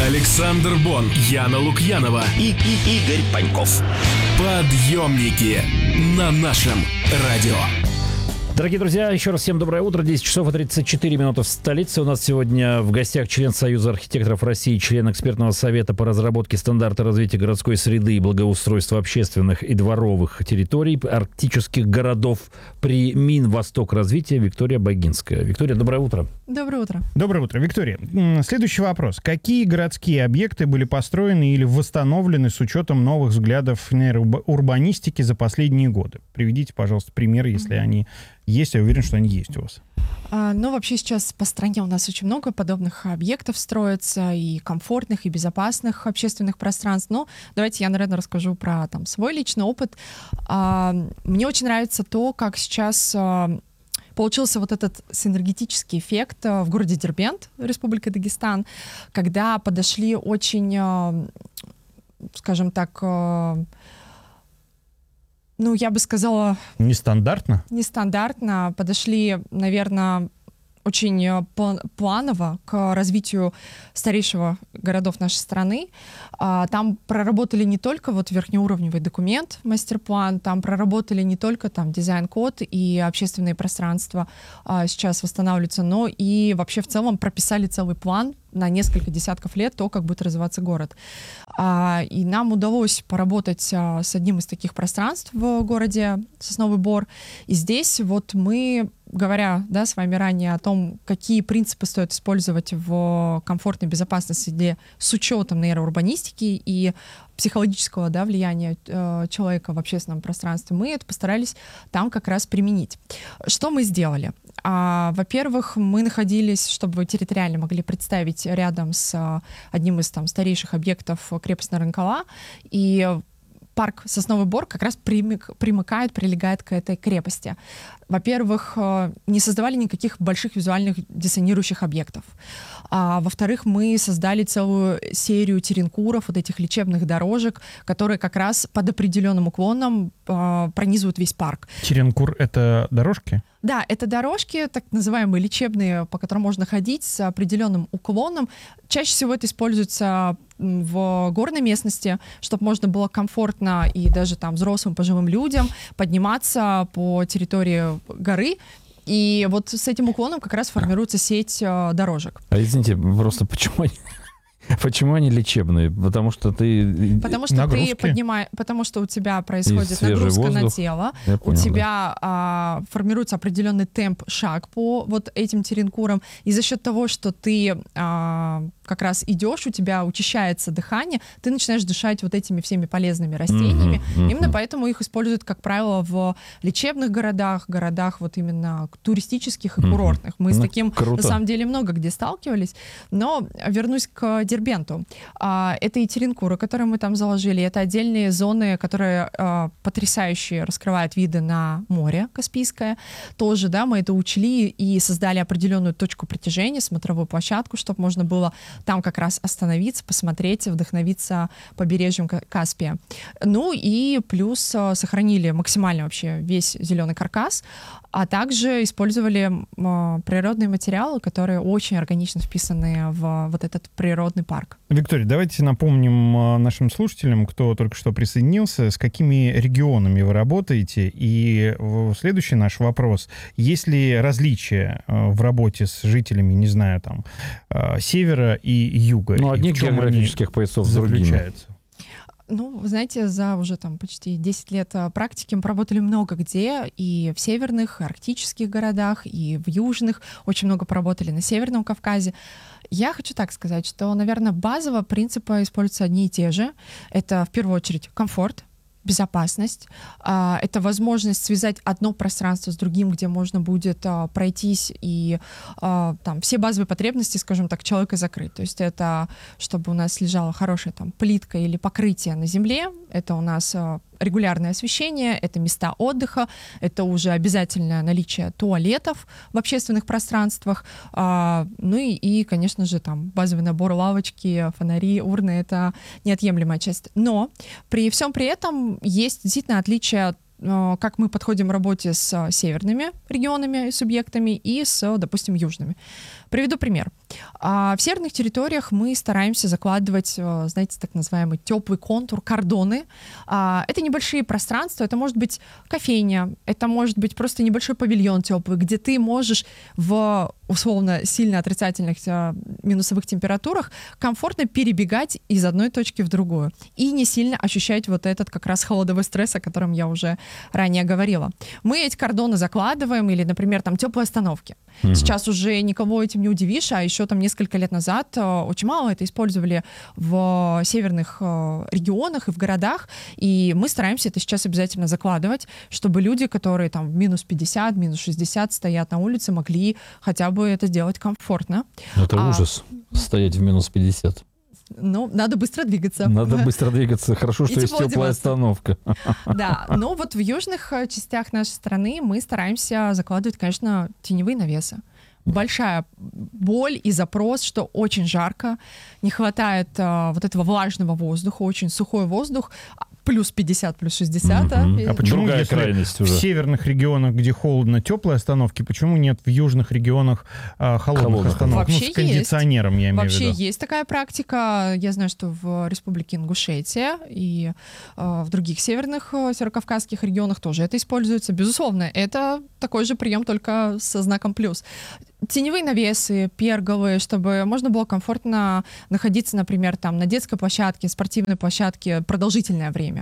Александр Бон, Яна Лукьянова и Игорь Паньков. Подъемники на нашем радио. Дорогие друзья, еще раз всем доброе утро. 10 часов и 34 минуты в столице. У нас сегодня в гостях член Союза архитекторов России, член экспертного совета по разработке стандарта развития городской среды и благоустройства общественных и дворовых территорий арктических городов при Минвостокразвития Виктория Богинская. Виктория, доброе утро. Доброе утро. Доброе утро, Виктория. Следующий вопрос. Какие городские объекты были построены или восстановлены с учетом новых взглядов нейроурбанистики за последние годы? Приведите, пожалуйста, примеры, если они есть. Я уверен, что они есть у вас. Ну, вообще сейчас по стране у нас очень много подобных объектов строится, и комфортных, и безопасных общественных пространств. Но давайте я, наверное, расскажу про свой личный опыт. Мне очень нравится то, как сейчас получился вот этот синергетический эффект в городе Дербент, Республика Дагестан, когда подошли очень, скажем так, я бы сказала... Нестандартно? Нестандартно. Подошли, наверное, очень планово к развитию старейшего городов нашей страны. Там проработали не только верхнеуровневый документ, мастер-план, там проработали не только дизайн-код и общественные пространства сейчас восстанавливаются, но и вообще в целом прописали целый план на несколько десятков лет то, как будет развиваться город. И нам удалось поработать с одним из таких пространств в городе Сосновый Бор. И здесь мы, говоря с вами ранее о том, какие принципы стоит использовать в комфортной, безопасной среде с учетом нейроурбанистики и психологического влияния человека в общественном пространстве, мы это постарались там как раз применить. Что мы сделали? Во-первых, мы находились, чтобы вы территориально могли представить, рядом с одним из старейших объектов крепость Нарынкала, и парк Сосновый Бор как раз прилегает к этой крепости. Во-первых, не создавали никаких больших визуальных диссонирующих объектов. Во-вторых, мы создали целую серию теренкуров, этих лечебных дорожек, которые как раз под определенным уклоном пронизывают весь парк. Теренкур — это дорожки? Да, это дорожки, так называемые лечебные, по которым можно ходить с определенным уклоном. Чаще всего это используется в горной местности, чтобы можно было комфортно и даже взрослым пожилым людям подниматься по территории горы. И с этим уклоном как раз формируется сеть дорожек. Извините, просто почему они лечебные? Потому что Потому что у тебя происходит нагрузка на тело, у тебя формируется определенный темп-шаг по этим теренкурам, и за счет того, что ты как раз идешь, у тебя учащается дыхание, ты начинаешь дышать этими всеми полезными растениями. Именно поэтому их используют, как правило, в лечебных городах именно туристических и курортных. Мы с таким, на самом деле, много где сталкивались. Но вернусь к Дербенту. Это и теренкуры, которые мы там заложили, это отдельные зоны, которые потрясающие раскрывают виды на море Каспийское. Тоже, мы это учли и создали определенную точку притяжения, смотровую площадку, чтобы можно было там как раз остановиться, посмотреть, вдохновиться побережьем Каспия. И плюс сохранили максимально вообще весь зеленый каркас, а также использовали природные материалы, которые очень органично вписаны в этот природный парк. Виктория, давайте напомним нашим слушателям, кто только что присоединился, с какими регионами вы работаете. И следующий наш вопрос. Есть ли различия в работе с жителями, не знаю, севера и юга? Одних географических поясов с другими. Вы знаете, за уже почти 10 лет практики мы поработали много где, и в северных, и арктических городах, и в южных. Очень много поработали на Северном Кавказе. Я хочу так сказать, что, наверное, базово принципы используются одни и те же. Это, в первую очередь, комфорт, безопасность. Это возможность связать одно пространство с другим, где можно будет пройтись и все базовые потребности, скажем так, человека закрыть. То есть это чтобы у нас лежала хорошая плитка или покрытие на земле, это у нас регулярное освещение, это места отдыха, это уже обязательное наличие туалетов в общественных пространствах, и, конечно же, базовый набор лавочки, фонари, урны — это неотъемлемая часть. Но при всем при этом есть действительно отличие, как мы подходим к работе с северными регионами и субъектами и с, допустим, южными. Приведу пример. А в северных территориях мы стараемся закладывать, знаете, так называемый теплый контур, кордоны. Это небольшие пространства, это может быть кофейня, это может быть просто небольшой павильон теплый, где ты можешь в условно сильно отрицательных минусовых температурах комфортно перебегать из одной точки в другую и не сильно ощущать вот этот как раз холодовой стресс, о котором я уже ранее говорила. Мы эти кордоны закладываем или, например, там теплые остановки. Сейчас уже никого этим не удивишь, а еще там несколько лет назад очень мало это использовали в северных регионах и в городах, и мы стараемся это сейчас обязательно закладывать, чтобы люди, которые там в минус 50, минус 60 стоят на улице, могли хотя бы это сделать комфортно. Это ужас, стоять в минус 50. Ну, надо быстро двигаться. Надо быстро двигаться. Хорошо, что есть теплая остановка. Да, но вот в южных частях нашей страны мы стараемся закладывать, конечно, теневые навесы. Большая боль и запрос, что очень жарко, не хватает вот этого влажного воздуха, очень сухой воздух, плюс 50, плюс 60. А почему, другая если крайность в уже. северных регионах, где холодно, теплые остановки, почему нет в южных регионах холодных остановок? Вообще с кондиционером, я имею в виду. Вообще есть такая практика. Я знаю, что в Республике Ингушетия и в других северных северокавказских регионах тоже это используется. Безусловно, это такой же прием, только со знаком плюс. Теневые навесы, перголы, чтобы можно было комфортно находиться, например, там на детской площадке, спортивной площадке продолжительное время.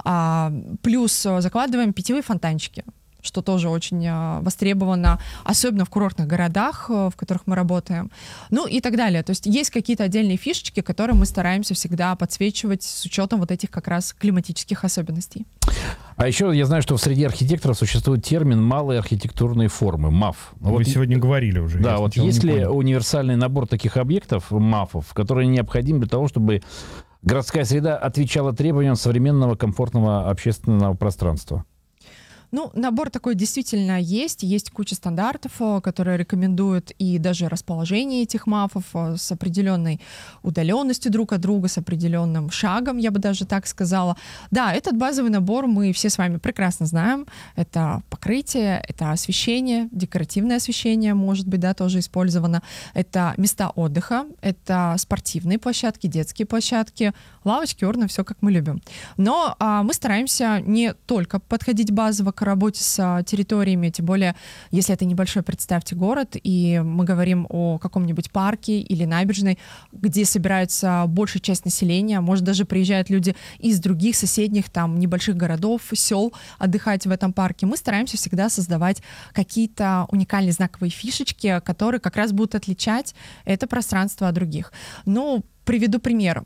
Плюс закладываем питьевые фонтанчики, что тоже очень востребовано, особенно в курортных городах, в которых мы работаем, ну и так далее. То есть есть какие-то отдельные фишечки, которые мы стараемся всегда подсвечивать с учетом вот этих как раз климатических особенностей. А еще я знаю, что в среде архитекторов существует термин «малые архитектурные формы» — МАФ. Вы сегодня говорили уже. Да, вот есть ли универсальный набор таких объектов, МАФов, которые необходимы для того, чтобы городская среда отвечала требованиям современного комфортного общественного пространства? Ну, набор такой действительно есть. Есть куча стандартов, которые рекомендуют и даже расположение этих МАФов с определенной удаленностью друг от друга, с определенным шагом, я бы даже так сказала. Да, этот базовый набор мы все с вами прекрасно знаем. Это покрытие, это освещение, декоративное освещение, может быть, да, тоже использовано. Это места отдыха, это спортивные площадки, детские площадки, лавочки, урны, все как мы любим. Но мы стараемся не только подходить базово к работе с территориями, тем более, если это небольшой, представьте, город, и мы говорим о каком-нибудь парке или набережной, где собирается большая часть населения, может, даже приезжают люди из других соседних там небольших городов, сел отдыхать в этом парке. Мы стараемся всегда создавать какие-то уникальные знаковые фишечки, которые как раз будут отличать это пространство от других. Ну, приведу пример.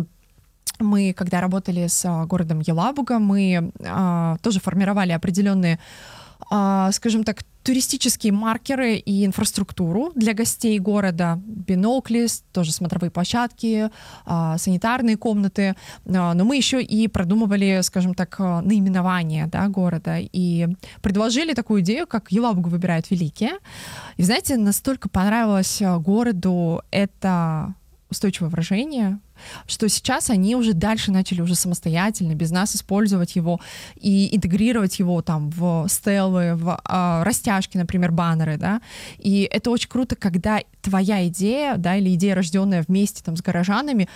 Мы, когда работали с городом Елабуга, мы тоже формировали определенные, скажем так, туристические маркеры и инфраструктуру для гостей города, бинокли, тоже смотровые площадки, санитарные комнаты, но мы еще и продумывали, скажем так, наименование, да, города и предложили такую идею, как «Елабугу выбирают великие». И, знаете, настолько понравилось городу это устойчивое выражение, что сейчас они уже дальше начали уже самостоятельно, без нас использовать его и интегрировать его там в стелы, в растяжки, например, баннеры, да, и это очень круто, когда твоя идея, да, или идея, рожденная вместе там с горожанами,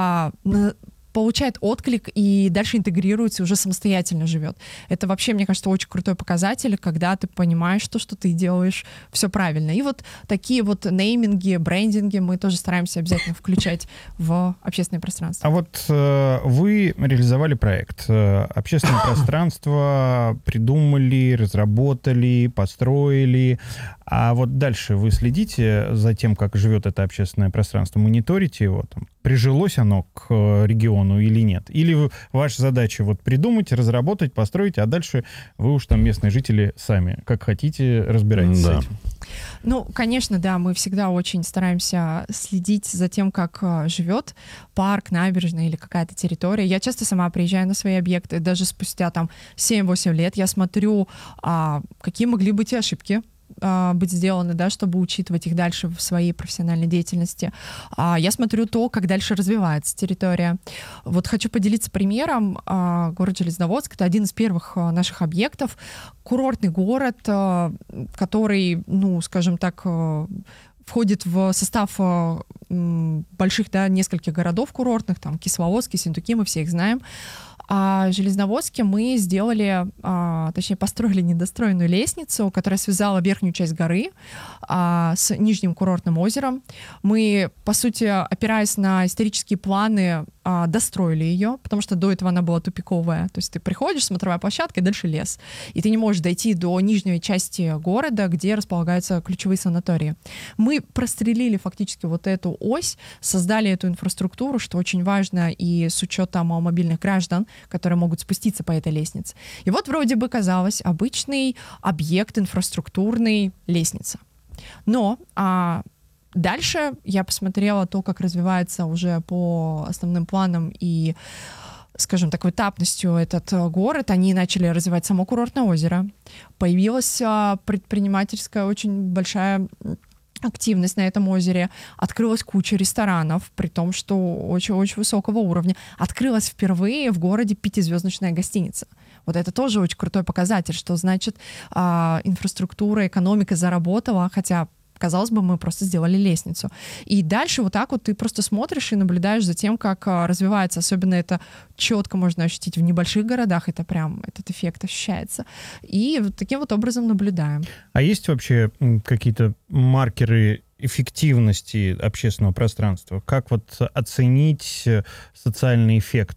получает отклик и дальше интегрируется, уже самостоятельно живет. Это вообще, мне кажется, очень крутой показатель, когда ты понимаешь, что ты делаешь все правильно. И вот такие вот нейминги, брендинги мы тоже стараемся обязательно включать в общественное пространство. А вот вы реализовали проект. Общественное пространство придумали, разработали, построили. А вот дальше вы следите за тем, как живет это общественное пространство, мониторите его, там, прижилось оно к региону или нет? Или ваша задача вот придумать, разработать, построить, а дальше вы уж там местные жители сами, как хотите, разбирайтесь с этим? Ну, конечно, да, мы всегда очень стараемся следить за тем, как живет парк, набережная или какая-то территория. Я часто сама приезжаю на свои объекты, даже спустя там 7-8 лет я смотрю, какие могли быть ошибки быть сделаны, да, чтобы учитывать их дальше в своей профессиональной деятельности. Я смотрю то, как дальше развивается территория. Вот хочу поделиться примером. Город Железноводск — это один из первых наших объектов. Курортный город, который, ну, скажем так, входит в состав больших, да, нескольких городов курортных, там Кисловодск, Ессентуки, мы все их знаем. А в Железноводске мы сделали, точнее, построили недостроенную лестницу, которая связала верхнюю часть горы с нижним курортным озером. Мы, по сути, опираясь на исторические планы, достроили ее, потому что до этого она была тупиковая. То есть ты приходишь, смотровая площадка, и дальше лес. И ты не можешь дойти до нижней части города, где располагаются ключевые санатории. Мы прострелили фактически вот эту ось, создали эту инфраструктуру, что очень важно, и с учетом мобильных граждан, которые могут спуститься по этой лестнице. И вот вроде бы казалось обычный объект инфраструктурной лестницы. Но дальше я посмотрела то, как развивается уже по основным планам и, скажем так, этапностью этот город. Они начали развивать само курортное озеро. Появилась предпринимательская очень большая активность на этом озере. Открылась куча ресторанов, при том, что очень-очень высокого уровня. Открылась впервые в городе 5-звездочная гостиница. Вот это тоже очень крутой показатель, что значит инфраструктура, экономика заработала, хотя, казалось бы, мы просто сделали лестницу. И дальше вот так вот ты просто смотришь и наблюдаешь за тем, как развивается. Особенно это четко можно ощутить в небольших городах. Это прям, этот эффект ощущается. И вот таким вот образом наблюдаем. А есть вообще какие-то маркеры эффективности общественного пространства? Как вот оценить социальный эффект